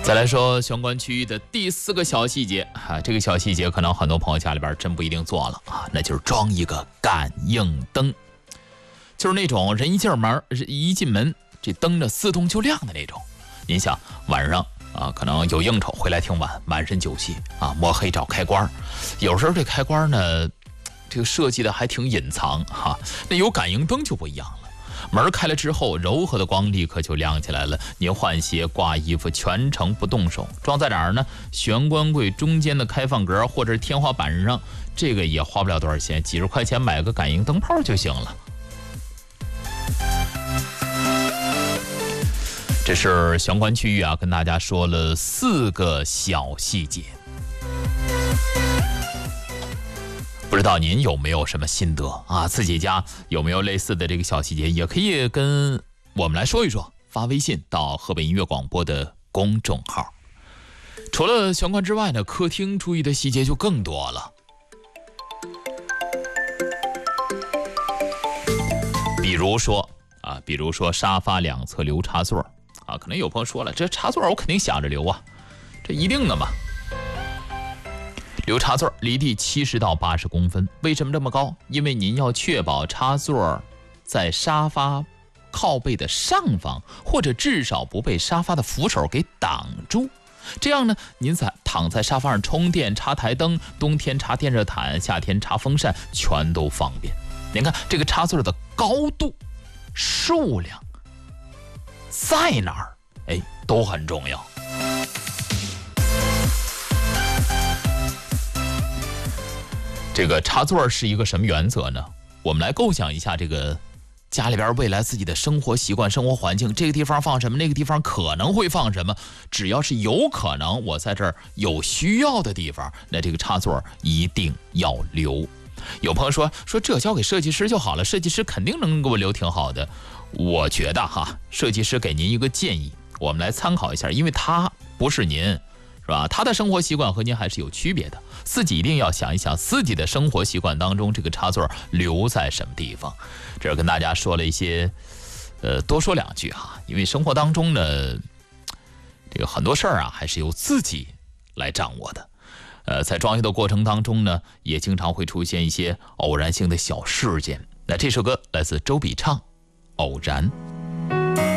再来说玄关区域的第4个小细节啊，这个小细节可能很多朋友家里边真不一定做了啊，那就是装一个感应灯，就是那种人一进门这灯呢自动就亮的那种。您想晚上啊，可能有应酬回来挺晚，满身酒气啊，摸黑找开关，有时候这开关呢，这个设计的还挺隐藏哈。那有感应灯就不一样了。门开了之后，柔和的光立刻就亮起来了。您换鞋、挂衣服全程不动手。装在哪儿呢？玄关柜中间的开放格，或者是天花板上。这个也花不了多少钱，几十块钱买个感应灯泡就行了。这是玄关区域啊，跟大家说了4个小细节。不知道您有没有什么心得啊？自己家有没有类似的这个小细节？也可以跟我们来说一说，发微信到河北音乐广播的公众号。除了玄关之外呢，客厅注意的细节就更多了。比如说沙发两侧留插座啊，可能有朋友说了，这插座我肯定想着留啊，这一定的嘛。留插座离地70到80公分，为什么这么高？因为您要确保插座在沙发靠背的上方，或者至少不被沙发的扶手给挡住。这样呢，您躺在沙发上充电、插台灯，冬天插电热毯，夏天插风扇，全都方便。您看这个插座的高度、数量在哪儿？都很重要。这个插座是一个什么原则呢？我们来构想一下这个家里边未来自己的生活习惯、生活环境，这个地方放什么，那个地方可能会放什么。只要是有可能我在这儿有需要的地方，那这个插座一定要留。有朋友说这交给设计师就好了，设计师肯定能给我留挺好的。我觉得设计师给您一个建议，我们来参考一下，因为他不是您，是吧？他的生活习惯和您还是有区别的，自己一定要想一想自己的生活习惯当中，这个插座留在什么地方。这跟大家说了一些，多说2句因为生活当中呢，这个很多事儿还是由自己来掌握的。在装修的过程当中呢，也经常会出现一些偶然性的小事件。那这首歌来自周笔畅，《偶然》。